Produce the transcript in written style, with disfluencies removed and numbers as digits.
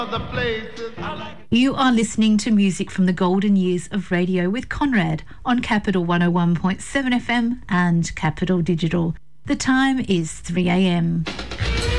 You are listening to music from the golden years of radio with Conrad on Capital 101.7 FM and Capital Digital. The time is 3 a.m.